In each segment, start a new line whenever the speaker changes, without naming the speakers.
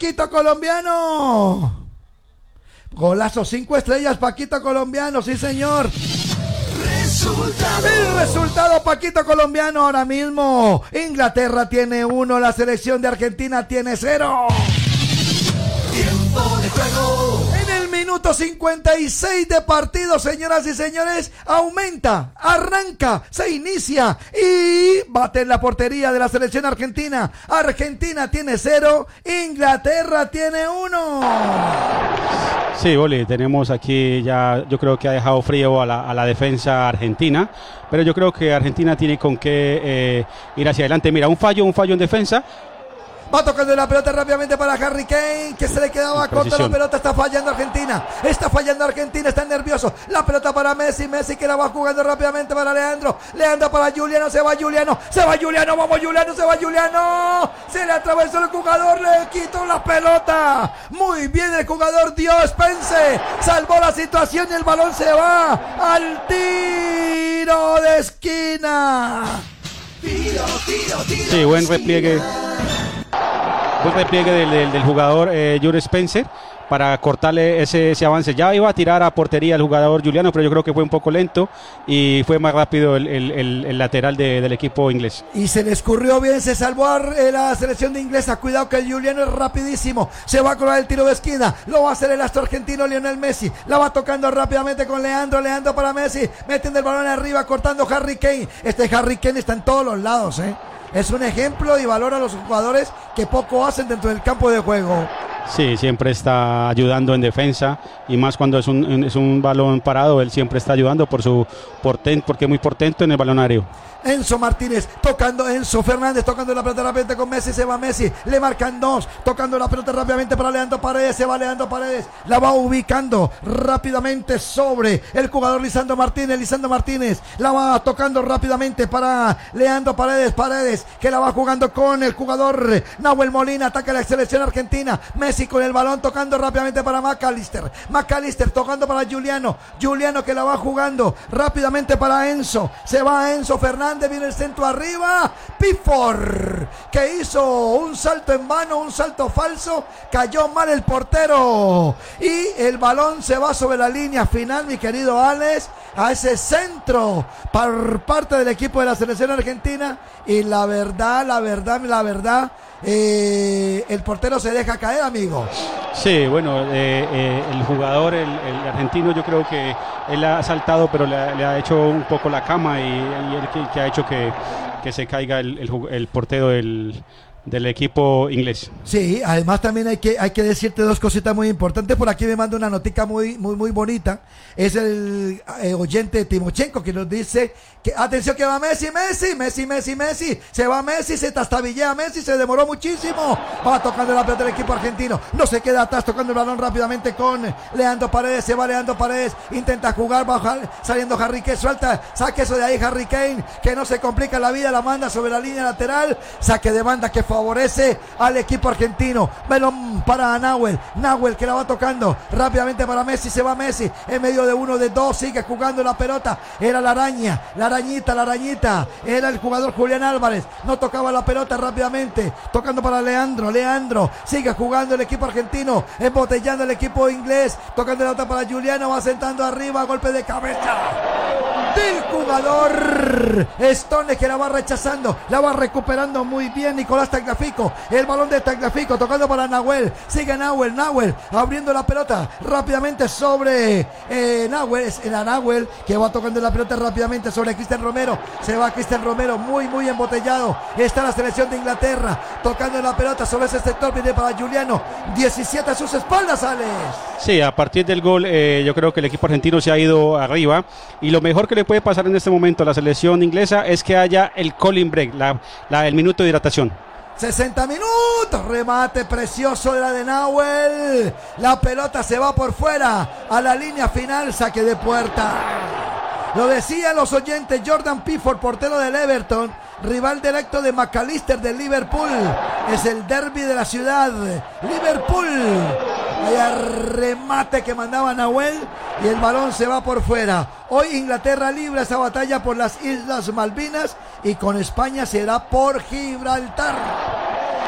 Paquito Colombiano. Golazo, 5 estrellas, Paquito Colombiano, sí señor. El resultado, Paquito Colombiano, ahora mismo. Inglaterra tiene 1, la selección de Argentina tiene 0.
Tiempo de juego.
En el minuto 56 de partido, señoras y señores, aumenta, arranca, se inicia y bate en la portería de la selección argentina. Argentina tiene 0, Inglaterra tiene 1.
Sí, Boli, tenemos aquí ya, yo creo que ha dejado frío a la defensa argentina, pero yo creo que Argentina tiene con qué ir hacia adelante. Mira, un fallo en defensa.
Va tocando la pelota rápidamente para Harry Kane, que se le quedaba corta la pelota. Está fallando Argentina, está nervioso. La pelota para Messi que la va jugando rápidamente para Leandro para Juliano, se va Juliano, vamos Juliano, se va Juliano. Se le atravesó el jugador, le quitó la pelota. Muy bien el jugador, dio Spence, salvó la situación y el balón se va al tiro de esquina.
Sí, buen repliegue. Buen repliegue del jugador Jules Spencer para cortarle ese avance. Ya iba a tirar a portería el jugador Juliano, pero yo creo que fue un poco lento y fue más rápido el lateral del equipo inglés.
Y se le escurrió bien, se salvó la selección de inglesa. Cuidado que el Juliano es rapidísimo. Se va a colar el tiro de esquina. Lo va a hacer el astro argentino Lionel Messi. La va tocando rápidamente con Leandro para Messi. Meten el balón arriba, cortando Harry Kane. Este Harry Kane está en todos los lados, Es un ejemplo y valora a los jugadores que poco hacen dentro del campo de juego.
Sí, siempre está ayudando en defensa y más cuando es un balón parado, él siempre está ayudando porque es muy portento en el balón aéreo.
Enzo Martínez tocando, Enzo Fernández tocando la pelota rápidamente con Messi, se va Messi, le marcan 2, tocando la pelota rápidamente para Leandro Paredes, se va Leandro Paredes, la va ubicando rápidamente sobre el jugador Lisandro Martínez, la va tocando rápidamente para Leandro Paredes, que la va jugando con el jugador Nahuel Molina, ataca la selección argentina, Messi con el balón tocando rápidamente para McAllister tocando para Juliano que la va jugando rápidamente para Enzo, se va Enzo Fernández, viene el centro arriba, Pickford, que hizo un salto en vano, un salto falso, cayó mal el portero y el balón se va sobre la línea final, mi querido Alex, a ese centro por parte del equipo de la selección argentina y la verdad, el portero se deja caer, amigo.
Sí, bueno, el jugador, el argentino, yo creo que él ha saltado, pero le ha hecho un poco la cama y él que ha hecho que se caiga el portero del equipo inglés.
Sí, además también hay que decirte dos cositas muy importantes. Por aquí me manda una notica muy bonita. Es el oyente Timochenko que nos dice que atención que va Messi. Se va Messi, se trastabillea Messi, se demoró muchísimo. Va tocando la pelota del equipo argentino. No se queda atrás, tocando el balón rápidamente con Leandro Paredes. Se va Leandro Paredes, intenta jugar, saliendo Harry Kane, suelta, saque eso de ahí Harry Kane, que no se complica la vida, la manda sobre la línea lateral, saque de banda que favorece al equipo argentino. Balón para Nahuel que la va tocando rápidamente para Messi, se va Messi en medio de 1, de 2, sigue jugando la pelota, era la arañita, era el jugador Julián Álvarez, no tocaba la pelota rápidamente, tocando para Leandro, sigue jugando el equipo argentino, embotellando el equipo inglés, tocando la pelota para Juliano, va sentando arriba, golpe de cabeza del jugador Stone, que la va rechazando, la va recuperando muy bien Nicolás Tagliafico, el balón de Tagliafico tocando para Nahuel, sigue Nahuel abriendo la pelota rápidamente sobre Nahuel, que va tocando la pelota rápidamente sobre Cristian Romero, se va Cristian Romero, muy embotellado, está la selección de Inglaterra, tocando la pelota sobre ese sector, viene para Juliano, 17 a sus espaldas, Alex.
Sí, a partir del gol yo creo que el equipo argentino se ha ido arriba y lo mejor que le puede pasar en este momento a la selección inglesa es que haya el cooling break, el minuto de hidratación.
60 minutos, remate precioso de la de Nahuel, la pelota se va por fuera a la línea final, saque de puerta. Lo decían los oyentes, Jordan Pickford, portero del Everton, rival directo de McAllister del Liverpool, es el derbi de la ciudad, Liverpool. Vaya remate que mandaba Nahuel y el balón se va por fuera. Hoy Inglaterra libra esa batalla por las Islas Malvinas y con España será por Gibraltar.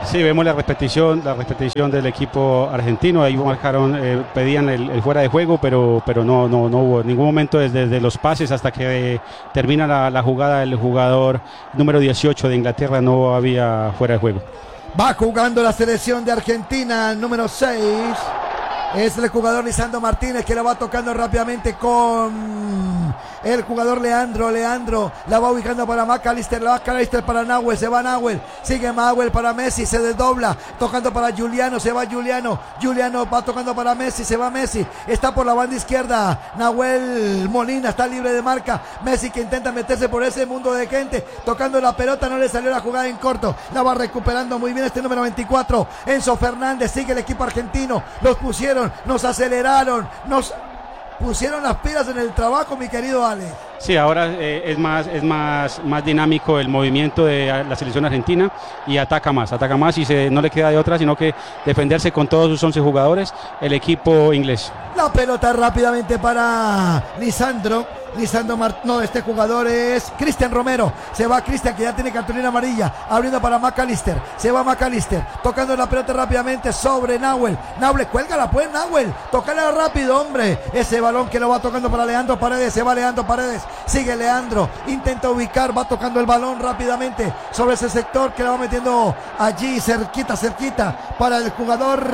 Sí, vemos la repetición del equipo argentino. Ahí marcaron, pedían el fuera de juego, pero no hubo en ningún momento desde los pases hasta que termina la jugada del jugador número 18 de Inglaterra, no había fuera de juego.
Va jugando la selección de Argentina, el número 6. Es el jugador Lisandro Martínez que la va tocando rápidamente con el jugador Leandro. Leandro la va ubicando para McAllister. La va McAllister para Nahuel. Se va Nahuel. Sigue Nahuel para Messi. Se desdobla. Tocando para Juliano. Se va Juliano. Juliano va tocando para Messi. Se va Messi. Está por la banda izquierda. Nahuel Molina está libre de marca. Messi que intenta meterse por ese mundo de gente. Tocando la pelota. No le salió la jugada en corto. La va recuperando muy bien este número 24. Enzo Fernández. Sigue el equipo argentino. Los pusieron. Nos aceleraron, nos pusieron las pilas en el trabajo, mi querido Ale.
Sí, ahora es más dinámico el movimiento de la selección argentina y ataca más y no le queda de otra sino que defenderse con todos sus 11 jugadores, el equipo inglés.
La pelota rápidamente para Lisandro. Este jugador es Cristian Romero. Se va Cristian, que ya tiene cartulina amarilla. Abriendo para McAllister. Se va McAllister. Tocando la pelota rápidamente sobre Nahuel. Nahuel, cuélgala pues, Nahuel. Tócala rápido, hombre. Ese balón que lo va tocando para Leandro Paredes. Se va Leandro Paredes. Sigue Leandro. Intenta ubicar. Va tocando el balón rápidamente sobre ese sector que lo va metiendo allí cerquita para el jugador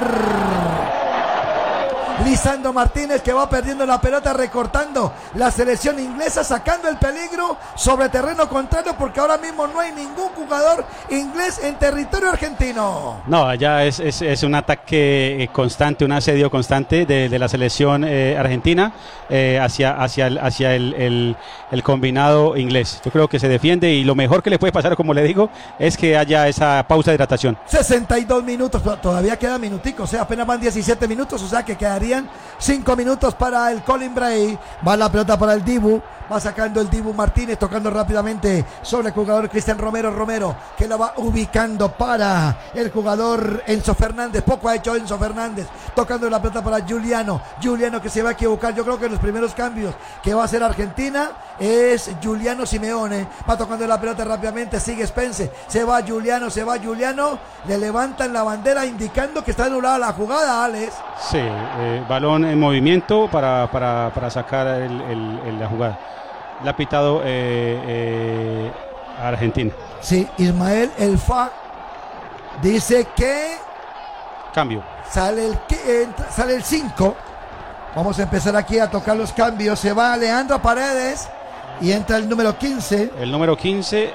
Lisandro Martínez, que va perdiendo la pelota, recortando la selección inglesa, sacando el peligro sobre terreno contrario, porque ahora mismo no hay ningún jugador inglés en territorio argentino.
No, allá es un ataque constante, un asedio constante de la selección argentina hacia el combinado inglés. Yo creo que se defiende y lo mejor que le puede pasar, como le digo, es que haya esa pausa de hidratación.
62 minutos, todavía queda minutico, o sea, apenas van 17 minutos, o sea que quedarían 5 minutos para el Colin Bray. Va la pelota para el Dibu. Va sacando el Dibu Martínez, tocando rápidamente sobre el jugador Cristian Romero, que la va ubicando para el jugador Enzo Fernández. Poco ha hecho Enzo Fernández, tocando la pelota para Juliano que se va a equivocar. Yo creo que los primeros cambios que va a hacer Argentina es Giuliano Simeone. Va tocando la pelota rápidamente, sigue Spence, se va Giuliano, le levantan la bandera indicando que está anulada la jugada, Alex.
Sí, balón en movimiento para sacar la jugada. Le ha pitado a Argentina.
Sí, Ismael Elfa dice que
cambio.
Sale el 5. Vamos a empezar aquí a tocar los cambios. Se va Leandro Paredes y entra el número 15.
El número 15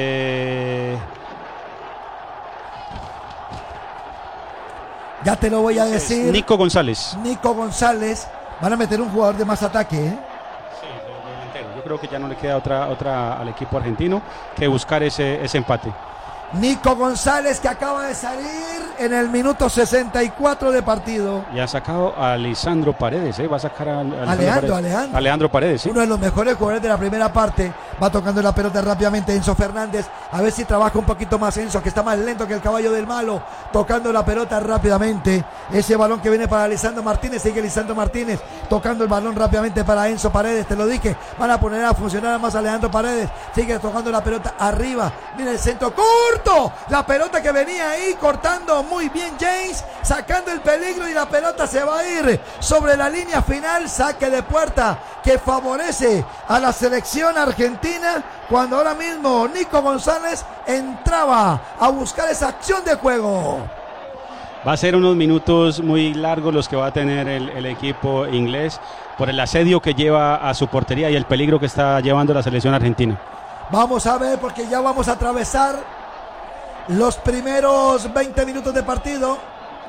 ya te lo voy a decir.
Nico González.
Van a meter un jugador de más ataque, ¿eh?
Yo creo que ya no le queda otra al equipo argentino que buscar ese empate.
Nico González, que acaba de salir en el minuto 64 de partido.
Y ha sacado a Lisandro Paredes, va a sacar a Leandro Paredes, ¿sí?
Uno de los mejores jugadores de la primera parte. Va tocando la pelota rápidamente Enzo Fernández. A ver si trabaja un poquito más Enzo, que está más lento que el caballo del malo. Tocando la pelota rápidamente. Ese balón que viene para Lisandro Martínez. Sigue Lisandro Martínez tocando el balón rápidamente para Enzo Paredes. Te lo dije, van a poner a funcionar más a Leandro Paredes. Sigue tocando la pelota arriba. Mira el centro corto. La pelota que venía ahí cortando muy bien James, sacando el peligro, y la pelota se va a ir sobre la línea final. Saque de puerta que favorece a la selección argentina, cuando ahora mismo Nico González entraba a buscar esa acción de juego.
Va a ser unos minutos muy largos los que va a tener el equipo inglés por el asedio que lleva a su portería y el peligro que está llevando la selección argentina.
Vamos a ver, porque ya vamos a atravesar los primeros 20 minutos de partido.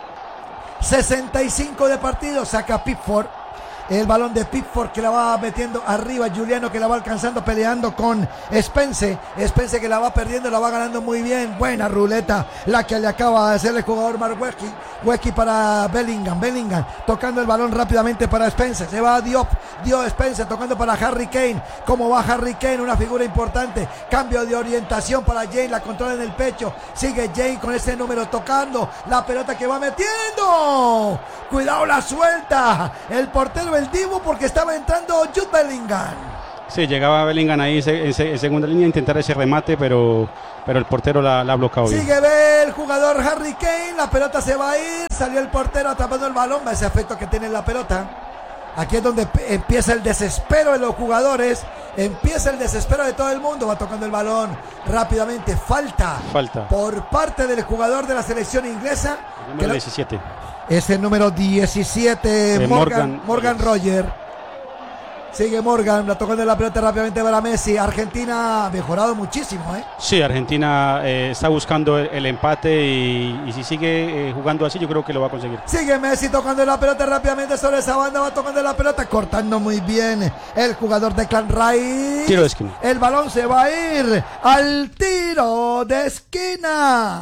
65 de partido. Saca Pickford. El balón de Pickford, que la va metiendo arriba. Juliano, que la va alcanzando, peleando con Spence. Spence, que la va perdiendo, la va ganando muy bien. Buena ruleta la que le acaba de hacer el jugador Mark Wesky para Bellingham. Tocando el balón rápidamente para Spence. Se va Diop Spence tocando para Harry Kane. ¿Cómo va Harry Kane? Una figura importante. Cambio de orientación para Jane. La controla en el pecho. Sigue Jane con ese número tocando la pelota que va metiendo. Cuidado, la suelta el portero, el Dibu, porque estaba entrando Jude Bellingham.
Sí, llegaba Bellingham ahí en segunda línea a intentar ese remate, pero el portero la ha bloqueado bien.
Sigue el jugador Harry Kane, la pelota se va a ir, salió el portero atrapando el balón, ese efecto que tiene la pelota. Aquí es donde empieza el desespero de los jugadores, empieza el desespero de todo el mundo, va tocando el balón rápidamente, falta. Por parte del jugador de la selección inglesa.
El número 17.
Es el número 17, Morgan Roger. Sigue Morgan, la tocando la pelota rápidamente para Messi. Argentina ha mejorado muchísimo, ¿eh?
Sí, Argentina está buscando el empate y si sigue jugando así, yo creo que lo va a conseguir.
Sigue Messi tocando la pelota rápidamente sobre esa banda, va tocando la pelota, cortando muy bien el jugador de Clan Rice.
Tiro de esquina.
El balón se va a ir al tiro de esquina.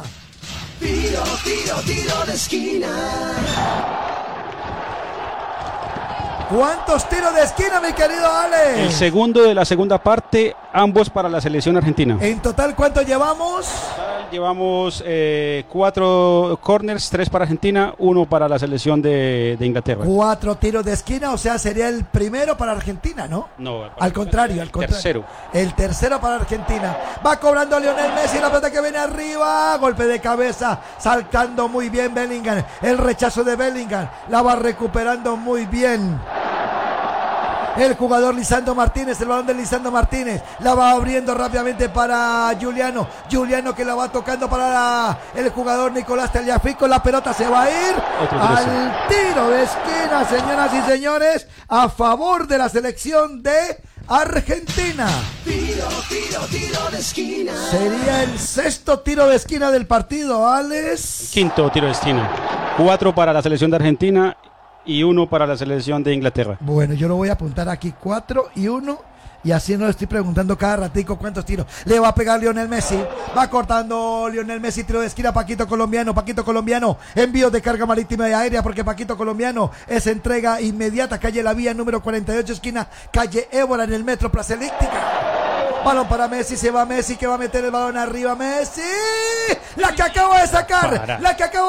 Tiro de esquina. ¿Cuántos tiros de esquina, mi querido Alex?
El segundo de la segunda parte, ambos para la selección argentina.
En total, ¿cuánto llevamos?
Llevamos 4 corners, 3 para Argentina, 1 para la selección de Inglaterra.
4 tiros de esquina, o sea, sería el primero para Argentina, ¿no?
No,
al contrario.
Tercero.
El tercero para Argentina. Va cobrando Lionel Messi, la pelota que viene arriba, golpe de cabeza, saltando muy bien Bellingham. El rechazo de Bellingham, la va recuperando muy bien el jugador Lisandro Martínez, el balón de Lisandro Martínez, la va abriendo rápidamente para Giuliano que la va tocando para el jugador Nicolás Tagliafico, la pelota se va a ir al tiro de esquina, señoras y señores, a favor de la selección de Argentina. Tiro de esquina. Sería el sexto tiro de esquina del partido, Alex.
Quinto tiro de esquina. 4 para la selección de Argentina y 1 para la selección de Inglaterra.
Bueno, yo lo voy a apuntar aquí, 4 y 1, y así no le estoy preguntando cada ratico cuántos tiros. Le va a pegar Lionel Messi, va cortando Lionel Messi, tiro de esquina, Paquito Colombiano, envío de carga marítima y aérea, porque Paquito Colombiano es entrega inmediata, calle La Vía, número 48, esquina, calle Évora, en el metro Plaza Elíptica. Balón para Messi, se va Messi, que va a meter el balón arriba, Messi, la que acaba de sacar,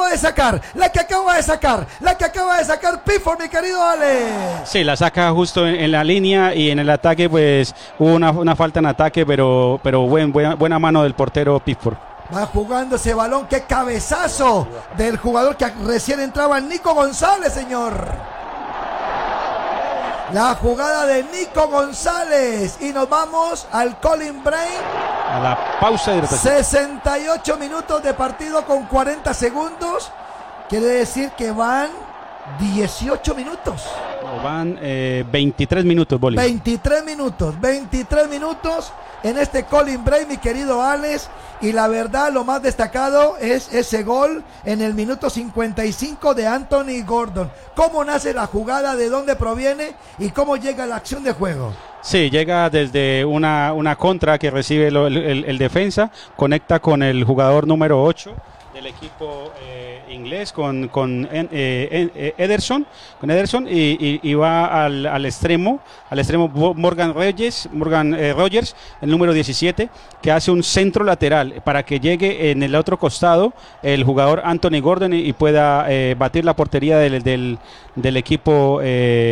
Pickford, mi querido Ale.
Sí, la saca justo en la línea, y en el ataque pues hubo una falta en ataque, pero buena mano del portero Pickford.
Va jugando ese balón, qué cabezazo del jugador que recién entraba, Nico González, señor. La jugada de Nico González, y nos vamos al Colin Brain.
A la pausa de hidratación.
68 minutos de partido con 40 segundos. Quiere decir que van 18 minutos.
No, van 23 minutos, Boli.
23 minutos en este Colin Brain, mi querido Alex. Y la verdad, lo más destacado es ese gol en el minuto 55 de Anthony Gordon. ¿Cómo nace la jugada? ¿De dónde proviene? ¿Y cómo llega la acción de juego?
Sí, llega desde una contra que recibe el defensa, conecta con el jugador número 8 del equipo inglés con Ederson, y va al extremo Morgan Rogers, el número 17, que hace un centro lateral para que llegue en el otro costado el jugador Anthony Gordon y pueda batir la portería del equipo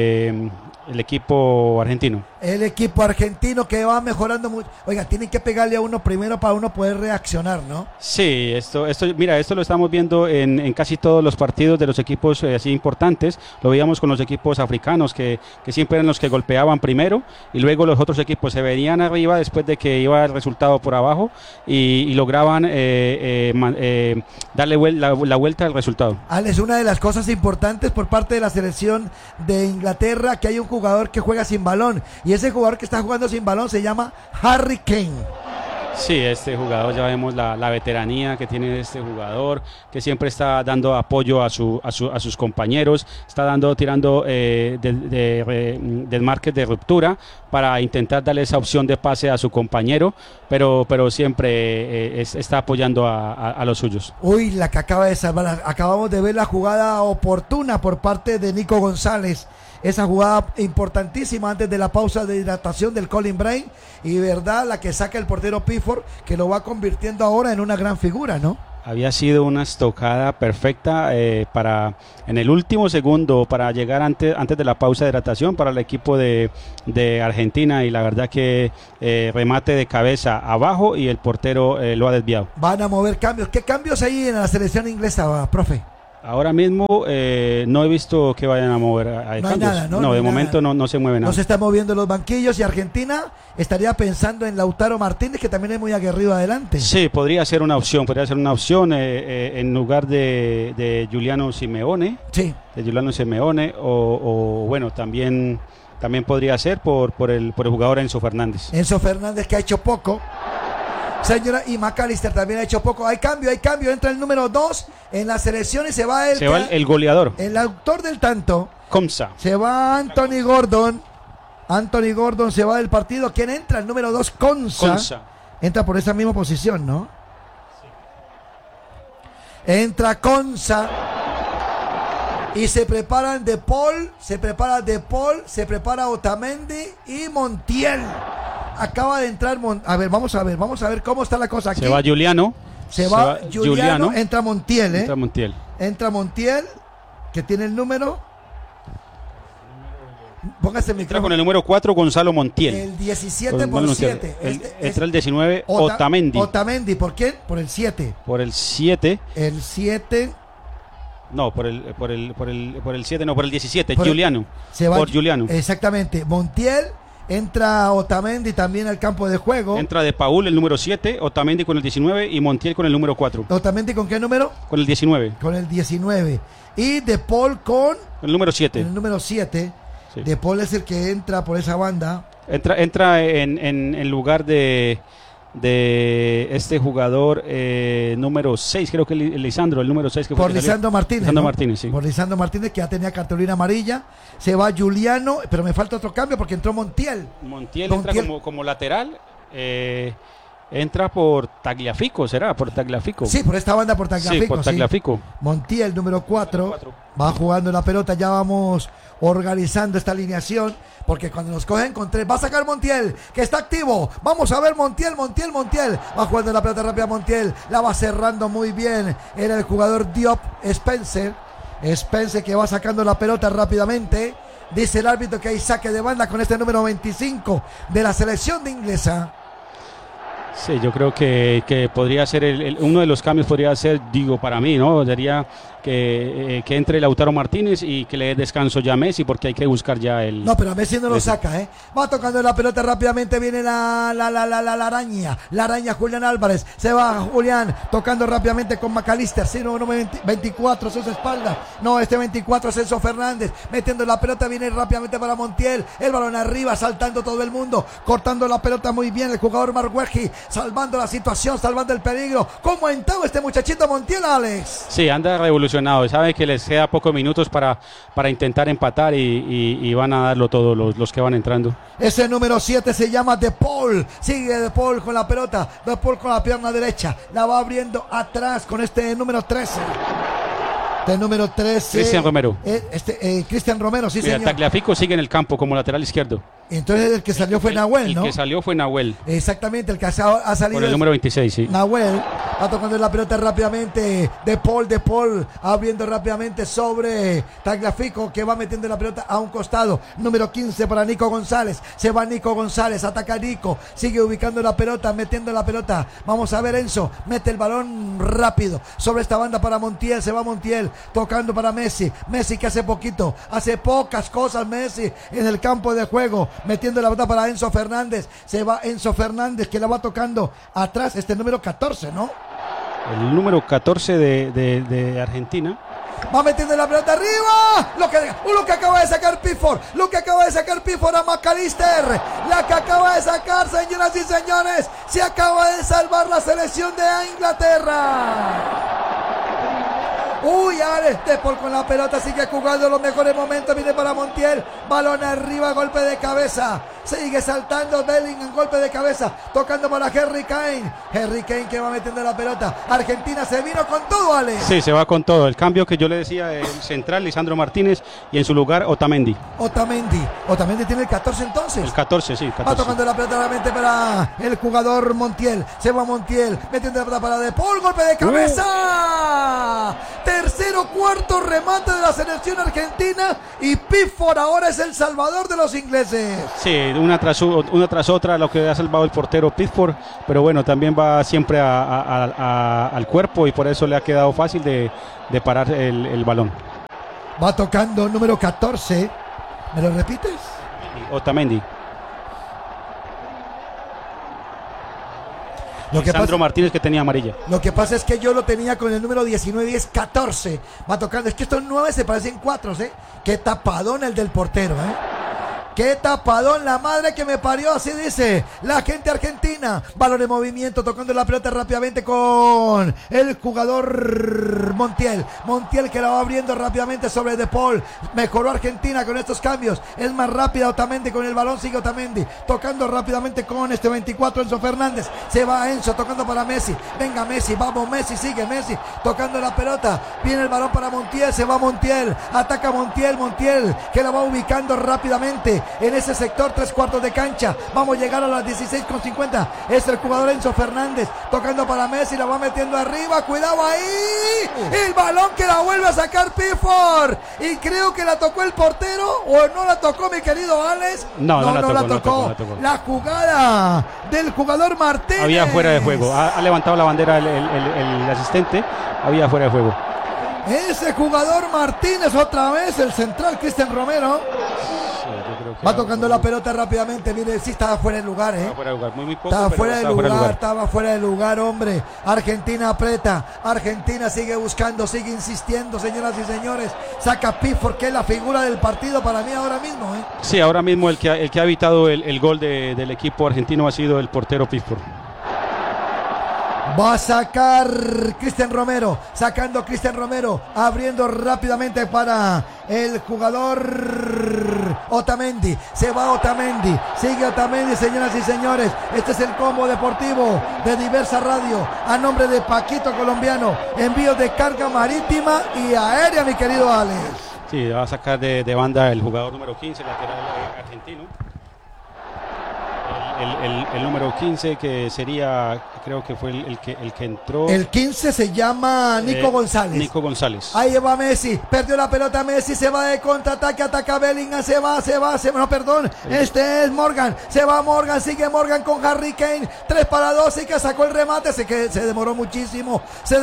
el equipo argentino.
El equipo argentino que va mejorando mucho. Oiga, tienen que pegarle a uno primero para uno poder reaccionar, ¿no?
Sí, esto lo estamos viendo en casi todos los partidos de los equipos así importantes. Lo veíamos con los equipos africanos que siempre eran los que golpeaban primero, y luego los otros equipos se venían arriba después de que iba el resultado por abajo y lograban darle la vuelta al resultado.
Alex, una de las cosas importantes por parte de la selección de Inglaterra, que hay un jugador que juega sin balón, y ese jugador que está jugando sin balón se llama Harry Kane.
Sí, este jugador, ya vemos la veteranía que tiene este jugador, que siempre está dando apoyo a sus compañeros, está tirando del marque de ruptura para intentar darle esa opción de pase a su compañero, pero siempre está apoyando a los suyos.
Uy, la que acaba de salvar, acabamos de ver la jugada oportuna por parte de Nico González. Esa jugada importantísima antes de la pausa de hidratación del Colin Brain, y verdad, la que saca el portero Pickford, que lo va convirtiendo ahora en una gran figura, ¿no?
Había sido una estocada perfecta en el último segundo para llegar antes de la pausa de hidratación para el equipo de Argentina, y la verdad que remate de cabeza abajo y el portero lo ha desviado.
Van a mover cambios. ¿Qué cambios hay en la selección inglesa, profe?
Ahora mismo no he visto que vayan a mover
No hay
cambios.
nada, ¿no?
De momento no se mueve nada.
No se están moviendo los banquillos, y Argentina estaría pensando en Lautaro Martínez, que también es muy aguerrido adelante.
Sí, podría ser una opción en lugar de Giuliano Simeone.
Sí.
De Giuliano Simeone, o bueno, también podría ser por el jugador Enzo Fernández.
Enzo Fernández, que ha hecho poco. Señora, y McAllister también ha hecho poco. Hay cambio. Entra el número 2 en la selección y se va
el goleador.
El autor del tanto.
Comsa.
Se va Anthony Gordon. Anthony Gordon se va del partido. ¿Quién entra? El número 2, Konsa. Entra por esa misma posición, ¿no? Sí. Entra Konsa. Y se preparan De Paul. Se prepara Otamendi y Montiel. Acaba de entrar vamos a ver cómo está la cosa aquí.
Se va Giuliano.
Se va Giuliano. Entra Montiel, Entra Montiel, que tiene el número. Póngase el micrófono.
Entra con el número 4 Gonzalo Montiel.
El 17 por 7.
Entra el 19 Otamendi.
Otamendi, ¿por quién? Por el 7.
Por el 7.
El 7.
No, por el 7, no, por el 17, Giuliano.
Se va
por Giuliano.
Exactamente. Montiel. Entra Otamendi también al campo de juego.
Entra De Paul, el número 7, Otamendi con el 19 y Montiel con el número 4.
¿Otamendi con qué número?
Con el 19.
Con el 19. Y De Paul con
el número 7.
El número 7.
Sí.
De Paul es el que entra por esa banda.
Entra en lugar de este jugador número 6, creo que Lisandro, el número 6 que fue
por Lisandro Martínez.
Lisandro Martínez, sí.
Por Lisandro Martínez, que ya tenía cartulina amarilla. Se va Giuliano, pero me falta otro cambio porque entró Montiel.
Montiel entra como lateral. Entra por Tagliafico, ¿será? Por Tagliafico.
Sí, por esta banda, por Tagliafico.
Sí, por Tagliafico.
Sí. Montiel, número 4. Va jugando la pelota, ya vamos organizando esta alineación. Porque cuando nos cogen con 3, va a sacar Montiel, que está activo. Vamos a ver Montiel. Va jugando la pelota rápida Montiel. La va cerrando muy bien. Era el jugador Diop Spencer. Spencer que va sacando la pelota rápidamente. Dice el árbitro que hay saque de banda con este número 25 de la selección de inglesa.
Sí, yo creo que podría ser uno de los cambios podría ser, digo, para mí, ¿no? Sería que entre Lautaro Martínez y que le dé descanso ya a Messi, porque hay que buscar ya el...
No, pero a Messi no lo saca, ¿eh? Va tocando la pelota rápidamente, viene la araña. La araña Julián Álvarez. Se va Julián tocando rápidamente con McAllister. Sí, no, 24, su espalda. No, este 24 es Enzo Fernández. Metiendo la pelota, viene rápidamente para Montiel. El balón arriba, saltando todo el mundo. Cortando la pelota muy bien el jugador Marguerji. Salvando la situación, salvando el peligro. ¿Cómo ha entrado este muchachito Montiel, Alex?
Sí, anda revolucionado. Sabe que les queda pocos minutos para intentar empatar y van a darlo todo los que van entrando.
Ese número 7 se llama De Paul. Sigue De Paul con la pelota. De Paul con la pierna derecha. La va abriendo atrás con este número 13. Este número 13.
Cristian Romero.
Cristian Romero, sí, señor.
Tagliafico sigue en el campo como lateral izquierdo.
Entonces el que salió fue Nahuel, ¿no?
El que salió fue Nahuel.
Exactamente, el que ha salido.
Por el número 26, sí.
Nahuel va tocando la pelota rápidamente. De Paul abriendo rápidamente sobre Tagliafico, que va metiendo la pelota a un costado. Número 15 para Nico González. Se va Nico González, ataca Nico. Sigue ubicando la pelota, metiendo la pelota. Vamos a ver, Enzo. Mete el balón rápido sobre esta banda para Montiel. Se va Montiel tocando para Messi. Messi que hace pocas cosas Messi en el campo de juego. Metiendo la pelota para Enzo Fernández. Se va Enzo Fernández, que la va tocando atrás. Este número 14, ¿no?
El número 14 de Argentina.
Va metiendo la pelota arriba. Lo que acaba de sacar Pickford. A McAllister. La que acaba de sacar, señoras y señores. Se acaba de salvar la selección de Inglaterra. Uy, Alex De Paul con la pelota, sigue jugando los mejores momentos, viene para Montiel, balón arriba, golpe de cabeza, sigue saltando Bellingham, golpe de cabeza, tocando para Harry Kane que va metiendo la pelota. Argentina se vino con todo, Ale.
Sí, se va con todo. El cambio que yo le decía, el central, Lisandro Martínez, y en su lugar Otamendi
Tiene el 14 entonces.
El 14, sí, 14.
Va tocando la pelota nuevamente para el jugador Montiel. Se va Montiel, metiendo la pelota para De Paul, golpe de cabeza. Tercero, cuarto remate de la selección argentina y Pickford ahora es el salvador de los ingleses.
Sí, una tras otra lo que ha salvado el portero Pickford, pero bueno, también va siempre al cuerpo y por eso le ha quedado fácil de parar el balón.
Va tocando número 14. ¿Me lo repites?
Otamendi.
Lisandro
Martínez, que tenía amarilla.
Lo que pasa es que yo lo tenía con el número 19 y es 14. Va tocando. Es que estos 9 se parecen 4, ¿eh? Qué tapadón el del portero, ¿eh? Qué tapadón, la madre que me parió, así dice la gente argentina. Balón en movimiento, tocando la pelota rápidamente con el jugador Montiel que la va abriendo rápidamente sobre De Paul. Mejoró Argentina con estos cambios, es más rápida Otamendi con el balón, sigue Otamendi tocando rápidamente con este 24 Enzo Fernández. Se va Enzo tocando para Messi, venga Messi, vamos Messi, sigue Messi tocando la pelota, viene el balón para Montiel, se va Montiel, ataca Montiel que la va ubicando rápidamente en ese sector, 3/4 de cancha. Vamos a llegar a las 16:50. Es el jugador Enzo Fernández tocando para Messi, la va metiendo arriba, cuidado ahí, el balón que la vuelve a sacar Pickford y creo que la tocó el portero o no la tocó, mi querido Alex.
No la tocó.
La jugada del jugador Martínez.
Había fuera de juego, ha levantado la bandera el asistente, había fuera de juego.
Ese jugador Martínez otra vez, el central Cristian Romero. Va tocando la pelota rápidamente. Mire, sí estaba fuera de lugar, ¿eh?
Estaba fuera de lugar, muy poco,
estaba fuera de lugar,
estaba
estaba fuera de lugar, hombre. Argentina aprieta, Argentina sigue buscando, sigue insistiendo, señoras y señores. Saca Pickford, que es la figura del partido para mí ahora mismo, ¿eh?
Sí, ahora mismo el que ha evitado el gol del equipo argentino ha sido el portero Pickford.
Va a sacar Cristian Romero, sacando Cristian Romero, abriendo rápidamente para el jugador Otamendi. Se va Otamendi, sigue Otamendi, señoras y señores. Este es el combo deportivo de Diversa Radio, a nombre de Paquito Colombiano. Envío de carga marítima y aérea, mi querido Alex.
Sí, va a sacar de banda el jugador número 15, lateral argentino. El número 15 que sería, creo que fue el que entró.
El 15 se llama Nico González.
Nico González.
Ahí va Messi, perdió la pelota Messi, se va de contraataque, ataca Bellingham, se va, no, perdón, este es Morgan, se va Morgan, sigue Morgan con Harry Kane, 3-2 y que sacó el remate, se demoró muchísimo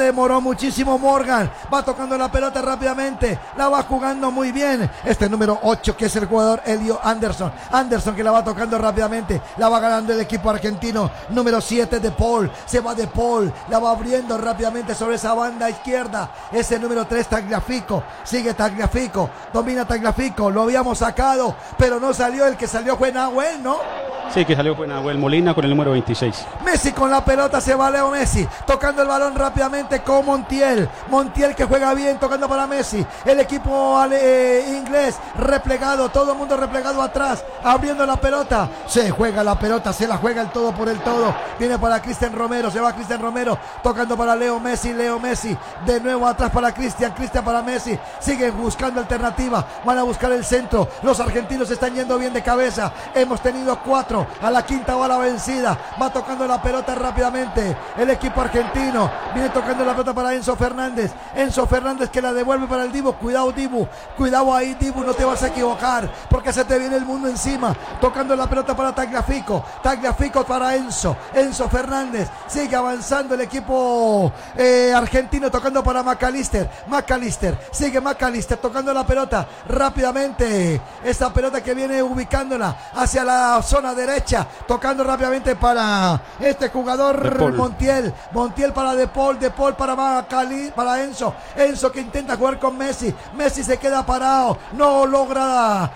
Morgan, va tocando la pelota rápidamente, la va jugando muy bien, este número 8 que es el jugador Elio Anderson que la va tocando rápidamente, la va ganando el equipo argentino, número 7 De Paul, se va De Paul, la va abriendo rápidamente sobre esa banda izquierda, ese número 3 Tagliafico, sigue Tagliafico, domina Tagliafico, lo habíamos sacado, pero no salió, el que salió fue Nahuel, ¿no?
Sí, que salió fue Nahuel Molina con el número 26.
Messi con la pelota, se va Leo Messi, tocando el balón rápidamente con Montiel que juega bien, tocando para Messi, el equipo inglés replegado, todo el mundo replegado atrás, abriendo la pelota, se juega la pelota, se la juega el todo por el todo, viene para Cristian Romero, se va Cristian Romero, tocando para Leo Messi, de nuevo atrás para Cristian para Messi, siguen buscando alternativa, van a buscar el centro, los argentinos están yendo bien de cabeza, hemos tenido 4, a la quinta bala vencida, va tocando la pelota rápidamente, el equipo argentino, viene tocando la pelota para Enzo Fernández que la devuelve para el Dibu, cuidado ahí Dibu, no te vas a equivocar, porque se te viene el mundo encima, tocando la pelota para Tagliafico para Enzo Fernández, sigue avanzando el equipo argentino, tocando para McAllister, sigue McAllister tocando la pelota rápidamente, esa pelota que viene ubicándola hacia la zona derecha, tocando rápidamente para este jugador Montiel para De Paul para Enzo que intenta jugar con Messi se queda parado, no logra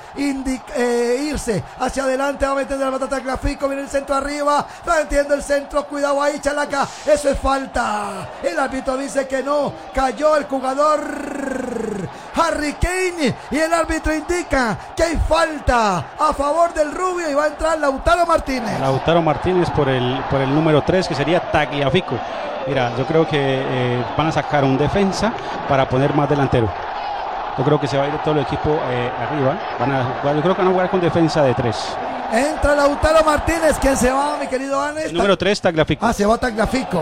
irse hacia adelante, va metiendo la pelota Tagliafico, viene el centro arriba, está metiendo el centro, cuidado ahí Chalaca, eso es falta, el árbitro dice que no, cayó el jugador Harry Kane, y el árbitro indica que hay falta a favor del rubio y va a entrar Lautaro Martínez.
Lautaro Martínez por el número 3, que sería Tagliafico. Mira, yo creo que van a sacar un defensa para poner más delantero. Yo creo que se va a ir todo el equipo arriba. Yo creo que van a jugar con defensa de 3.
Entra Lautaro Martínez. ¿Quién se va, mi querido Anes?
El número 3, Tagliafico.
Ah, se va Tagliafico.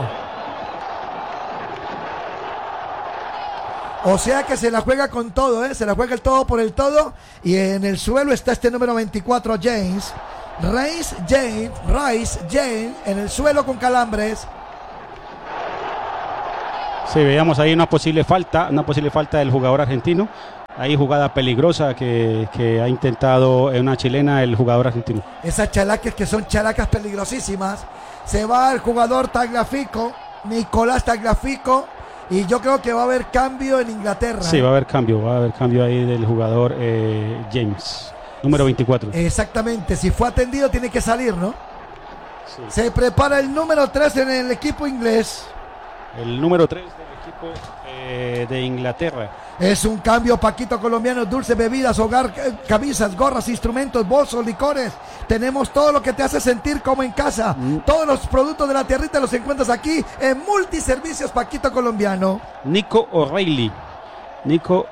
O sea que se la juega con todo, se la juega el todo por el todo. Y en el suelo está este número 24, James. Rice James, en el suelo con calambres.
Sí, veíamos ahí una posible falta del jugador argentino. Ahí jugada peligrosa que ha intentado en una chilena el jugador argentino.
Esas chalacas que son chalacas peligrosísimas. Se va el jugador Tagliafico, Nicolás Tagliafico. Y yo creo que va a haber cambio en Inglaterra.
Sí, va a haber cambio ahí del jugador James, número 24.
Exactamente, si fue atendido tiene que salir, ¿no? Sí. Se prepara el número 3 en el equipo inglés.
El número 3 del equipo de Inglaterra.
Es un cambio, Paquito Colombiano, dulces, bebidas, hogar, camisas, gorras, instrumentos, bolsos, licores. Tenemos todo lo que te hace sentir como en casa. Todos los productos de la tierrita los encuentras aquí en Multiservicios Paquito Colombiano.
Nico O'Reilly. Nico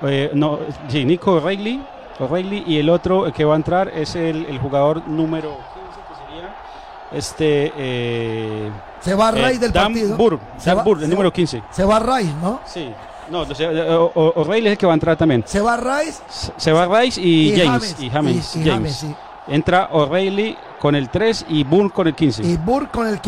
O'Reilly, y el otro que va a entrar es el jugador número 15, que sería
se va Rice del partido.
Dan Burr, el número 15.
Se va Rice, ¿no?
Sí. No, O'Reilly es el que va a entrar también.
Se va Rice.
Se va Rice y James.
Sí.
Entra O'Reilly con el 3 y Burr con el 15.
Burr con el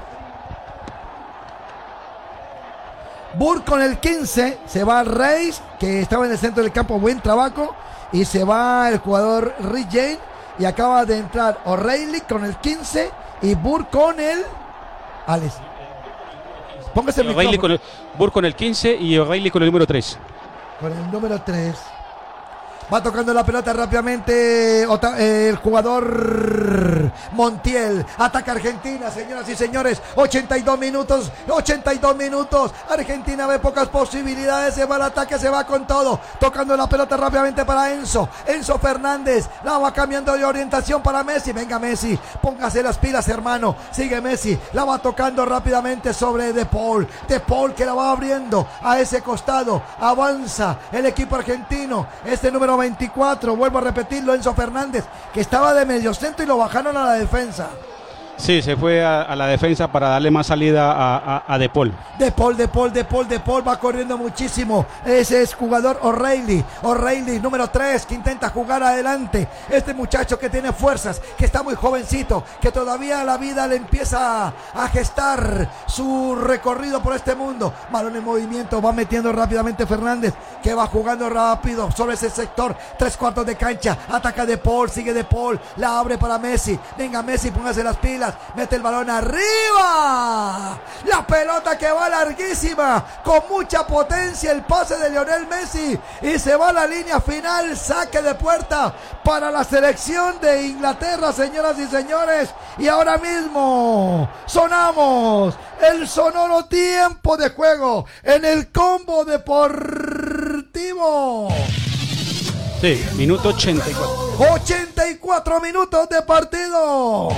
15. Se va Rice, que estaba en el centro del campo, buen trabajo. Y se va el jugador Rice James. Y acaba de entrar O'Reilly con el 15 y Burr con el... Alex, póngase el micrófono.
Burr con el 15 y O'Reilly con el número 3.
Con el número 3. Va tocando la pelota rápidamente el jugador Montiel. Ataca Argentina, señoras y señores. 82 minutos. Argentina ve pocas posibilidades. Se va al ataque, se va con todo. Tocando la pelota rápidamente para Enzo Fernández. La va cambiando de orientación para Messi. Venga Messi, póngase las pilas, hermano. Sigue Messi. La va tocando rápidamente sobre De Paul. De Paul que la va abriendo a ese costado. Avanza el equipo argentino. Este número 24, vuelvo a repetirlo, Enzo Fernández, que estaba de mediocentro y lo bajaron a la defensa.
Sí, se fue a la defensa para darle más salida a De Paul. De
Paul va corriendo muchísimo. Ese es jugador O'Reilly, número 3, que intenta jugar adelante. Este muchacho que tiene fuerzas, que está muy jovencito, que todavía la vida le empieza a gestar su recorrido por este mundo. Balón en movimiento, va metiendo rápidamente Fernández, que va jugando rápido sobre ese sector. 3/4 de cancha, ataca De Paul, sigue De Paul, la abre para Messi. Venga Messi, póngase las pilas. Mete el balón arriba. La pelota que va larguísima, con mucha potencia, el pase de Lionel Messi. Y se va a la línea final. Saque de puerta para la selección de Inglaterra, señoras y señores. Y ahora mismo sonamos el sonoro tiempo de juego en el Combo Deportivo.
Sí, minuto 84.
84 minutos de partido.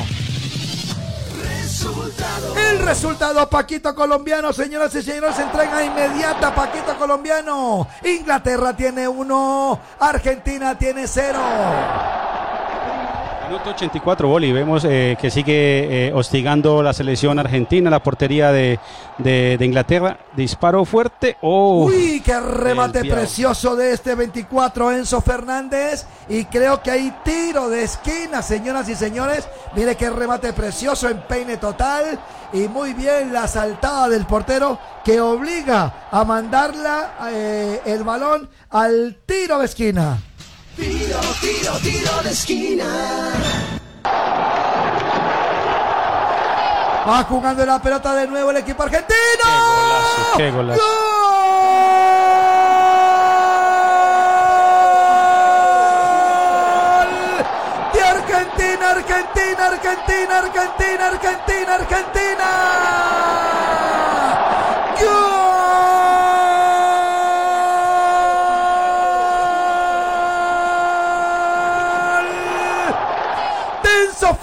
El resultado, Paquito Colombiano, señoras y señores, entrega inmediata, Paquito Colombiano. Inglaterra tiene 1, Argentina tiene 0.
Minuto 84, Boli. Vemos que sigue hostigando la selección argentina, la portería de Inglaterra. Disparo fuerte.
Uy, qué remate precioso de este 24, Enzo Fernández. Y creo que hay tiro de esquina, señoras y señores. Mire qué remate precioso, empeine total. Y muy bien la saltada del portero, que obliga a mandarla el balón al tiro de esquina.
Tiro de esquina.
Va jugando la pelota de nuevo el equipo argentino.
¡Qué golazo!
¡Gol! De Argentina. ¡Gol! Enzo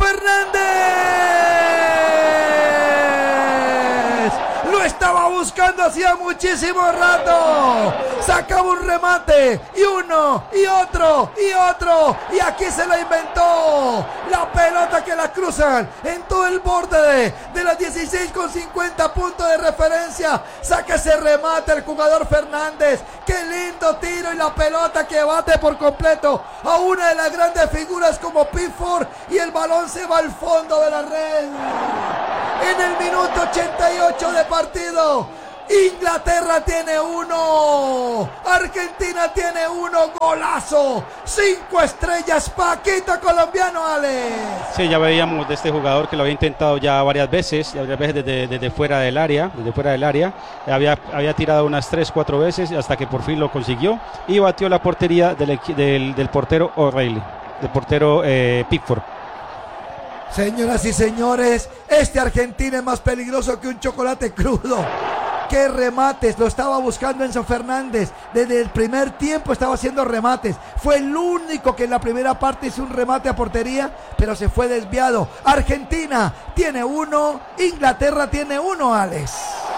Fernández. Lo estaba buscando hacía muchísimo rato. Sacaba un remate y uno y otro y otro. Y aquí se la inventó. La pelota que la cruzan en todo el borde de las 16,50 puntos de referencia. Saca ese remate el jugador Fernández. Qué lindo tiro y la pelota que bate por completo a una de las grandes figuras como Pickford. Y el balón se va al fondo de la red. En el minuto 88 de partido, Inglaterra tiene uno, Argentina tiene uno, golazo, 5 estrellas, Paquito colombiano, Alex.
Sí, ya veíamos de este jugador que lo había intentado ya varias veces desde fuera del área, había tirado unas 3-4 veces hasta que por fin lo consiguió y batió la portería del portero O'Reilly, del portero Pickford.
Señoras y señores, este Argentina es más peligroso que un chocolate crudo. ¡Qué remates! Lo estaba buscando Enzo Fernández. Desde el primer tiempo estaba haciendo remates. Fue el único que en la primera parte hizo un remate a portería, pero se fue desviado. Argentina tiene uno, Inglaterra tiene uno, Alex.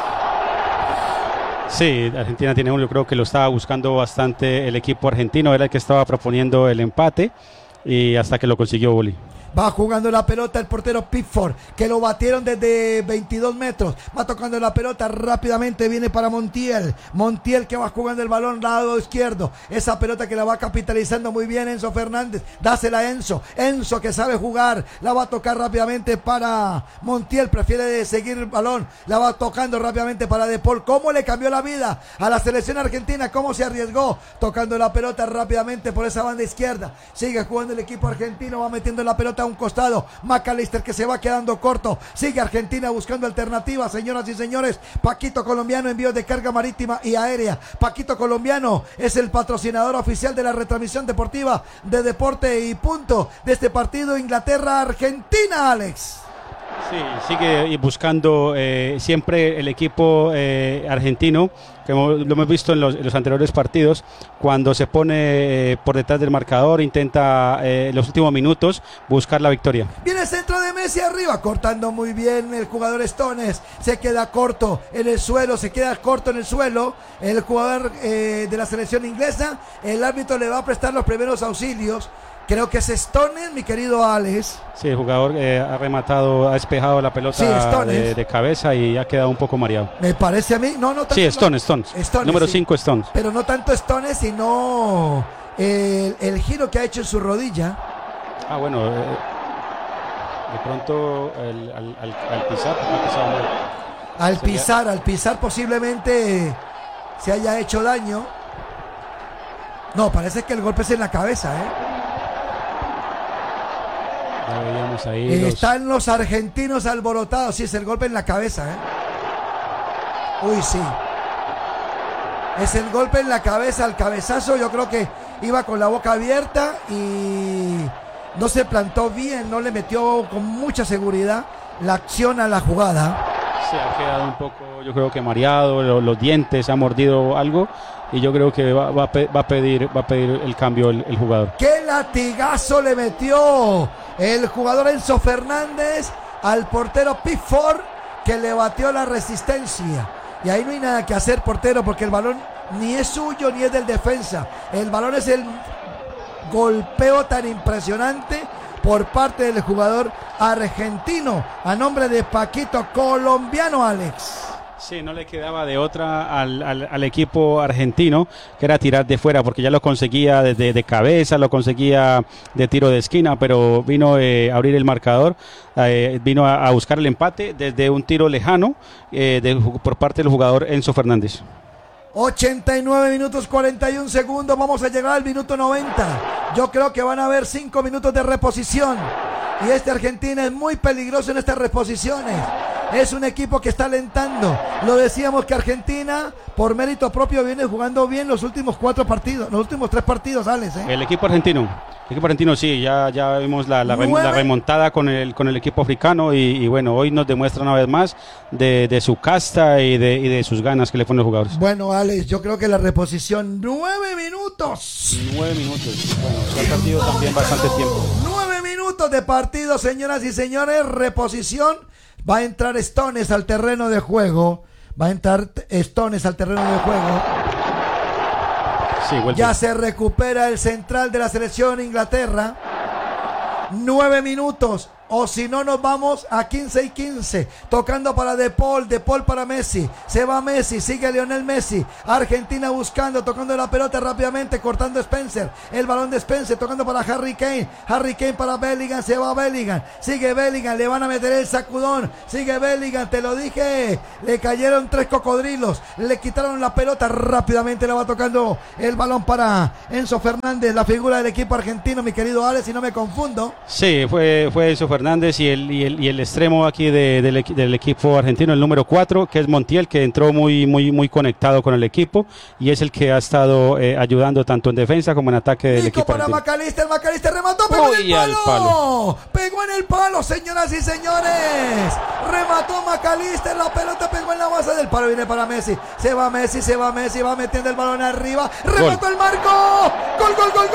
Sí, Argentina tiene uno. Yo creo que lo estaba buscando bastante el equipo argentino. Era el que estaba proponiendo el empate y hasta que lo consiguió Boli.
Va jugando la pelota el portero Pickford, que lo batieron desde 22 metros. Va tocando la pelota rápidamente, viene para Montiel. Montiel que va jugando el balón lado izquierdo. Esa pelota que la va capitalizando muy bien Enzo Fernández. Dásela a Enzo. Enzo que sabe jugar. La va a tocar rápidamente para Montiel. Prefiere seguir el balón. La va tocando rápidamente para De Paul. ¿Cómo le cambió la vida a la selección argentina? ¿Cómo se arriesgó? Tocando la pelota rápidamente por esa banda izquierda. Sigue jugando el equipo argentino. Va metiendo la pelota a un costado. McAllister que se va quedando corto. Sigue Argentina buscando alternativas, señoras y señores. Paquito Colombiano, envíos de carga marítima y aérea. Paquito Colombiano es el patrocinador oficial de la retransmisión deportiva de Deporte y Punto de este partido Inglaterra-Argentina, Alex.
Sí, sigue buscando siempre el equipo argentino, que lo hemos visto en los anteriores partidos, cuando se pone por detrás del marcador, intenta en los últimos minutos buscar la victoria.
Viene el centro de Messi arriba, cortando muy bien el jugador Stones, se queda corto en el suelo, el jugador de la selección inglesa. El árbitro le va a prestar los primeros auxilios. Creo que es Stones, mi querido Alex.
Sí, el jugador ha rematado, ha despejado la pelota de cabeza y ha quedado un poco mareado.
Me parece a mí, no tanto.
Sí, Stones. Número 5, sí. Stones.
Pero no tanto Stones, sino el giro que ha hecho en su rodilla.
Ah, bueno, de pronto al
pisar posiblemente se haya hecho daño. No, parece que el golpe es en la cabeza,
Ya veíamos ahí
están los argentinos alborotados. Sí, es el golpe en la cabeza, Uy, sí. Es el golpe en la cabeza, el cabezazo. Yo creo que iba con la boca abierta y no se plantó bien, no le metió con mucha seguridad la acción a la jugada.
Se ha quedado un poco, yo creo que mareado, los dientes, ha mordido algo y yo creo que va a pedir el cambio el jugador.
¡Qué latigazo le metió el jugador Enzo Fernández al portero Pickford, que le batió la resistencia! Y ahí no hay nada que hacer, portero, porque el balón ni es suyo ni es del defensa. El balón es el golpeo tan impresionante por parte del jugador argentino a nombre de Paquito Colombiano, Alex.
Sí, no le quedaba de otra al equipo argentino, que era tirar de fuera, porque ya lo conseguía de cabeza, lo conseguía de tiro de esquina, pero vino a abrir el marcador, vino a buscar el empate desde un tiro lejano por parte del jugador Enzo Fernández.
89 minutos 41 segundos, vamos a llegar al minuto 90. Yo creo que van a haber 5 minutos de reposición. Y Argentina es muy peligroso en estas reposiciones. Es un equipo que está alentando. Lo decíamos que Argentina, por mérito propio, viene jugando bien los últimos 4 partidos, los últimos 3 partidos, Alex.
El equipo argentino sí, ya vimos la remontada con el equipo africano y bueno, hoy nos demuestra una vez más de su casta y de sus ganas que le ponen los jugadores.
Bueno, Alex, yo creo que la reposición, 9 minutos.
9 minutos, bueno, se ha perdido también bastante tiempo.
9 minutos minutos de partido, señoras y señores. Reposición. Va a entrar Stones al terreno de juego.
Sí,
ya se recupera el central de la selección Inglaterra. 9 minutos. O si no, nos vamos a 15 y 15. Tocando para De Paul para Messi. Se va Messi, sigue Lionel Messi. Argentina buscando, tocando la pelota rápidamente, cortando Spencer. El balón de Spencer, tocando para Harry Kane. Harry Kane para Bellingham, se va Bellingham. Sigue Bellingham, le van a meter el sacudón. Sigue Bellingham, te lo dije. Le cayeron 3 cocodrilos. Le quitaron la pelota, rápidamente le va tocando el balón para Enzo Fernández, la figura del equipo argentino, mi querido Alex, si no me confundo.
Sí, fue Enzo Fernández y el extremo aquí del equipo argentino, el número 4, que es Montiel, que entró muy conectado con el equipo y es el que ha estado ayudando tanto en defensa como en ataque del equipo
para
argentino.
McAllister remató, pegó en el palo. Pegó en el palo, señoras y señores. Remató McAllister, la pelota pegó en la base del palo, viene para Messi. Se va Messi, va metiendo el balón arriba. Remató el marco. Gol.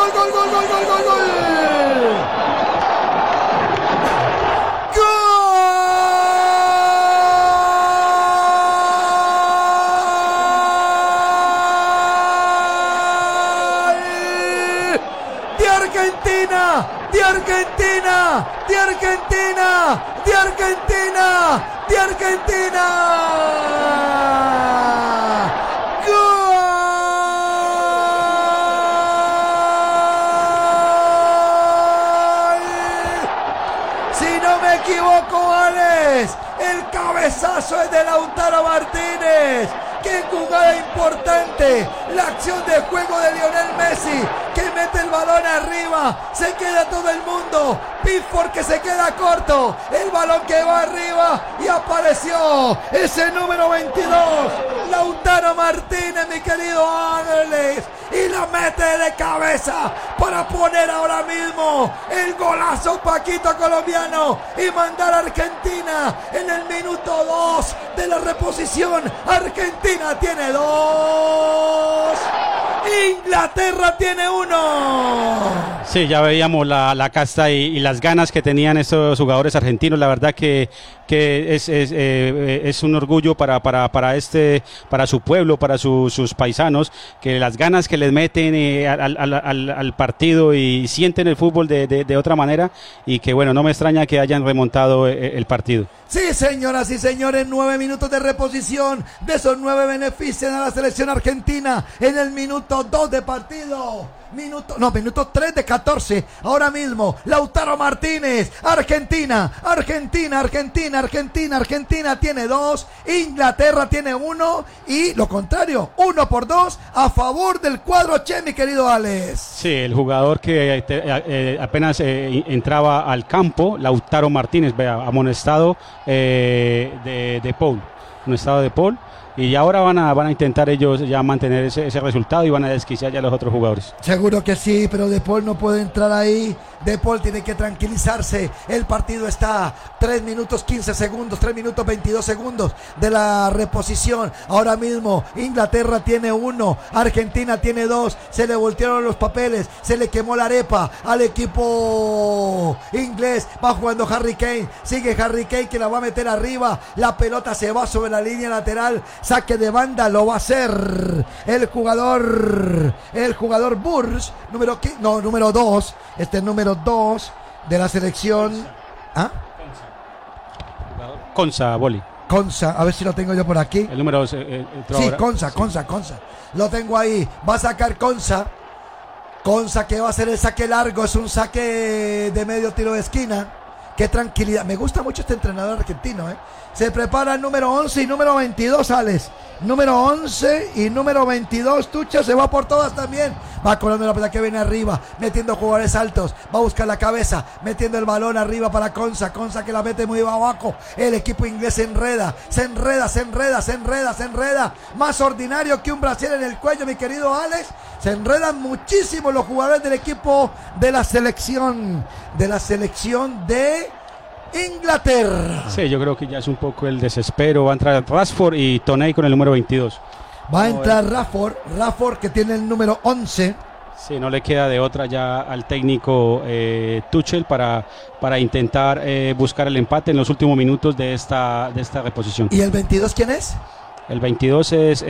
de Argentina. ¡Gol! Si no me equivoco, Alex, el cabezazo es de Lautaro Martínez. ¡Qué jugada importante! La acción de juego de Lionel Messi, que mete el balón arriba, se queda todo el mundo. Pickford que se queda corto, el balón que va arriba y apareció ese número 22, Lautaro Martínez, mi querido Ángeles, y la mete de cabeza para poner ahora mismo el golazo Paquito colombiano y mandar a Argentina en el minuto 2 de la reposición. Argentina tiene 2, Inglaterra tiene 1.
Sí, ya veíamos la casta y las ganas que tenían estos jugadores argentinos. La verdad que es un orgullo para su pueblo, para sus paisanos, que las ganas que les meten al partido y sienten el fútbol de otra manera, y que bueno, no me extraña que hayan remontado el partido.
Sí, señoras y señores, 9 minutos de reposición. De esos 9 benefician a la selección argentina en el minuto 2 de partido. Minuto 3 de 14. Ahora mismo, Lautaro Martínez. Argentina tiene 2. Inglaterra tiene 1. Y lo contrario, 1-2 a favor del cuadro Che, mi querido Alex.
Sí, el jugador que apenas entraba al campo, Lautaro Martínez, amonestado de Paul. Amonestado de Paul. Y ahora van a intentar ellos ya mantener ese resultado y van a desquiciar ya a los otros jugadores.
Seguro que sí, pero De Paul no puede entrar ahí. De Paul tiene que tranquilizarse. El partido está 3 minutos 15 segundos, 3 minutos 22 segundos de la reposición. Ahora mismo Inglaterra tiene 1, Argentina tiene 2. Se le voltearon los papeles, se le quemó la arepa al equipo inglés. Va jugando Harry Kane, sigue Harry Kane que la va a meter arriba. La pelota se va sobre la línea lateral. Saque de banda, lo va a hacer el jugador Burrs, número 2, este es número 2 de la selección. ¿Ah?
Konsa, Boli.
Konsa, a ver si lo tengo yo por aquí.
El número
sí, Konsa. Lo tengo ahí. Va a sacar Konsa que va a hacer el saque largo, es un saque de medio tiro de esquina. Qué tranquilidad, me gusta mucho este entrenador argentino, Se prepara el número 11 y número 22, Alex. Número 11 y número 22, Tucha se va por todas también. Va colando la pelota que viene arriba, metiendo jugadores altos. Va a buscar la cabeza, metiendo el balón arriba para Konsa que la mete muy abajo. El equipo inglés se enreda. Más ordinario que un brasier en el cuello, mi querido Alex. Se enredan muchísimo los jugadores del equipo de la selección de Inglaterra.
Sí, yo creo que ya es un poco el desespero. Va a entrar Rashford y Toney con el número 22.
Va a entrar Rashford que tiene el número 11.
Sí, no le queda de otra ya al técnico Tuchel para intentar buscar el empate en los últimos minutos de esta reposición.
¿Y el 22 quién es?
El 22 es...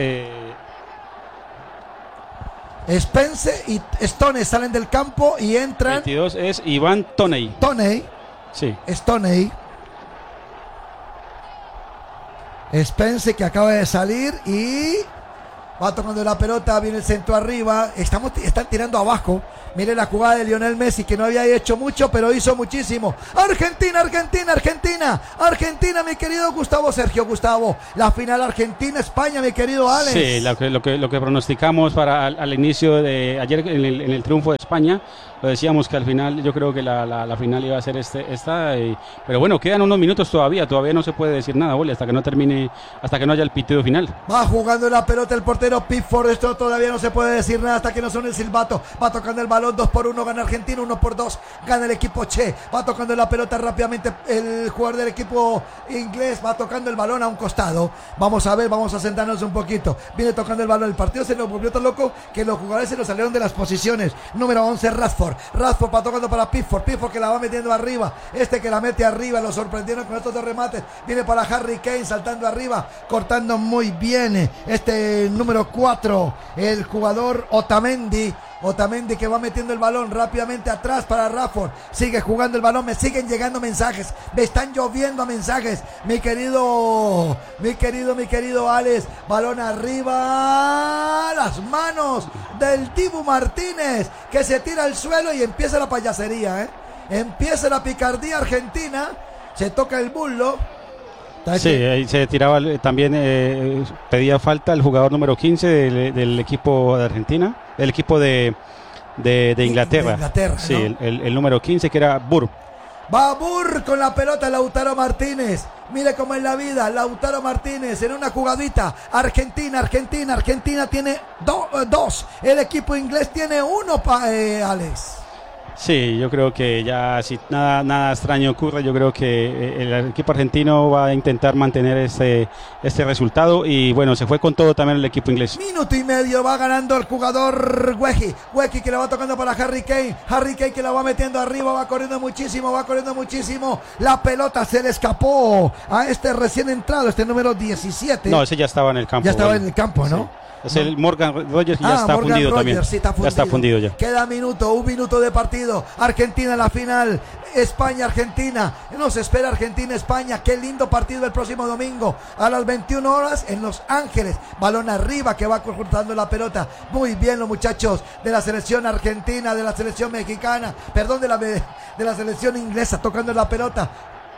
Spence y Stoney salen del campo y entran...
22 es Iván Toney.
Toney.
Sí.
Stoney. Spence que acaba de salir y... va tocando la pelota, viene el centro arriba. Están tirando abajo. Mire la jugada de Lionel Messi, que no había hecho mucho, pero hizo muchísimo. Argentina, Argentina, Argentina. Argentina, mi querido Gustavo Sergio. Gustavo, la final Argentina-España, mi querido Alex.
Sí, lo que pronosticamos para al inicio de ayer en el triunfo de España. Lo decíamos que al final yo creo que la final iba a ser esta. Pero bueno, quedan unos minutos todavía. Todavía no se puede decir nada, Oli, hasta que no termine, hasta que no haya el pitido final.
Va jugando la pelota el portero Pickford. Esto todavía no se puede decir nada hasta que no suene el silbato. Va tocando el balón 2-1, gana Argentina. 1-2, gana el equipo Che. Va tocando la pelota rápidamente el jugador del equipo inglés. Va tocando el balón a un costado. Vamos a ver, vamos a sentarnos un poquito. Viene tocando el balón. El partido se nos volvió tan loco que los jugadores se nos salieron de las posiciones. Número 11, Rashford va tocando para Pickford que la va metiendo arriba. Que la mete arriba. Lo sorprendieron con estos dos remates. Viene para Harry Kane saltando arriba, cortando muy bien. Número 4, el jugador Otamendi que va metiendo el balón rápidamente atrás para Rashford. Sigue jugando el balón. Me siguen llegando mensajes. Me están lloviendo mensajes. Mi querido Alex. Balón arriba. Las manos del Dibu Martínez, que se tira al suelo y empieza la payasería. Empieza la picardía argentina. Se toca el bullo.
Sí, ahí se tiraba también, pedía falta el jugador número 15 del equipo de Argentina, el equipo de Inglaterra.
De Inglaterra,
sí,
¿no?
el número 15 que era Burr.
Va Burr con la pelota, Lautaro Martínez. Mire cómo es la vida, Lautaro Martínez en una jugadita. Argentina tiene dos. El equipo inglés tiene uno, Alex.
Sí, yo creo que ya si nada extraño ocurre, yo creo que el equipo argentino va a intentar mantener este resultado y bueno, se fue con todo también el equipo inglés.
Minuto y medio va ganando el jugador Wehi que la va tocando para Harry Kane que la va metiendo arriba, va corriendo muchísimo. La pelota se le escapó a recién entrado, número 17.
No, ese ya estaba en el campo.
Ya estaba en el campo, ¿no?
Sí. Es el Morgan Rogers, ya está
Morgan
fundido
Rogers,
también.
Sí, está fundido.
Ya está fundido ya.
Queda un minuto de partido. Argentina en la final. España-Argentina. Nos espera Argentina-España. Qué lindo partido el próximo domingo a las 21 horas en Los Ángeles. Balón arriba que va cortando la pelota. Muy bien los muchachos de la selección argentina, de la selección mexicana, perdón, de la selección inglesa tocando la pelota.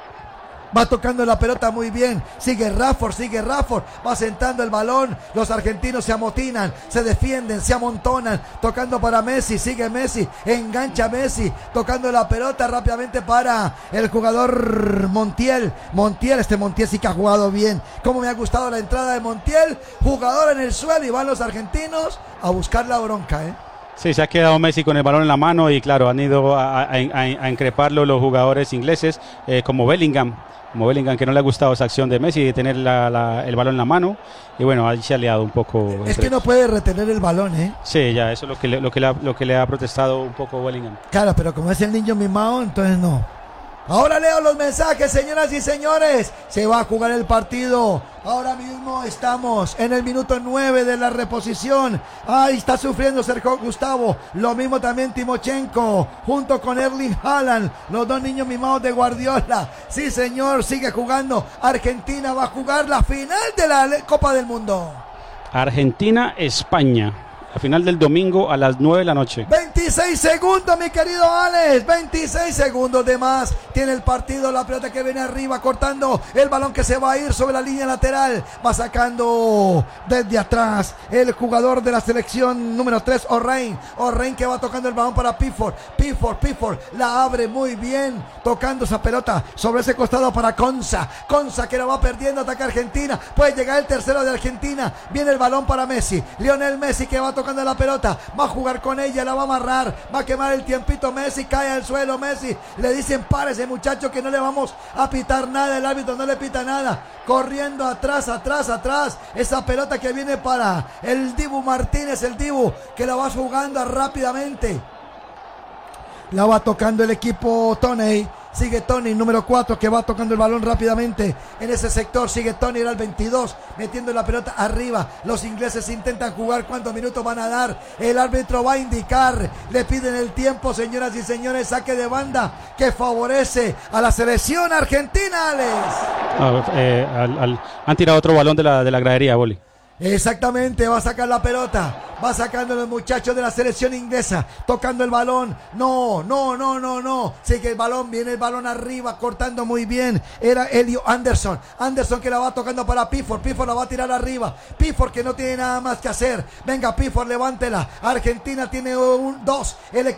Va tocando la pelota muy bien. Sigue Rashford. Va sentando el balón. Los argentinos se amotinan, se defienden, se amontonan. Tocando para Messi. Sigue Messi. Engancha Messi. Tocando la pelota rápidamente para el jugador Montiel. Montiel sí que ha jugado bien. Como me ha gustado la entrada de Montiel. Jugador en el suelo y van los argentinos a buscar la bronca,
Sí, se ha quedado Messi con el balón en la mano y claro, han ido a increparlo los jugadores ingleses como Bellingham, que no le ha gustado esa acción de Messi de tener el balón en la mano y bueno, ahí se ha liado un poco.
Es que no puede retener el balón,
Sí, ya, eso es lo que le ha protestado un poco Bellingham.
Claro, pero como es el niño mimado, entonces no. Ahora leo los mensajes, señoras y señores. Se va a jugar el partido. Ahora mismo estamos en el minuto 9 de la reposición. Ahí está sufriendo Sergio Gustavo. Lo mismo también Timochenko, junto con Erling Haaland. Los dos niños mimados de Guardiola. Sí, señor, sigue jugando. Argentina va a jugar la final de la Copa del Mundo.
Argentina-España. La final del domingo a las 9 de la noche.
26 segundos, mi querido Alex. 26 segundos de más. Tiene el partido, la pelota que viene arriba, cortando el balón que se va a ir sobre la línea lateral. Va sacando desde atrás el jugador de la selección número 3, O'Reilly que va tocando el balón para Pickford. La abre muy bien, tocando esa pelota sobre ese costado para Konsa que la va perdiendo, ataca Argentina. Puede llegar el tercero de Argentina. Viene el balón para Messi. Lionel Messi que va tocando la pelota, va a jugar con ella, la va a amarrar. va a quemar el tiempito. Messi cae al suelo, Messi, le dicen párese muchacho que no le vamos a pitar nada, el árbitro no le pita nada, corriendo atrás, esa pelota que viene para el Dibu Martínez, el Dibu que la va jugando rápidamente, la va tocando el equipo Tony. Sigue Tony, número 4, que va tocando el balón rápidamente en ese sector. Sigue Tony, era el 22, metiendo la pelota arriba. Los ingleses intentan jugar. ¿Cuántos minutos van a dar? El árbitro va a indicar. Le piden el tiempo, señoras y señores. Saque de banda que favorece a la selección argentina, Alex.
Han tirado otro balón de la gradería, Boli.
Exactamente, va a sacar la pelota, va sacando los muchachos de la selección inglesa, tocando el balón, no, sigue el balón, viene el balón arriba, cortando muy bien, era Elio Anderson que la va tocando para Pickford la va a tirar arriba, Pickford que no tiene nada más que hacer, venga Pickford, levántela, Argentina tiene 2, el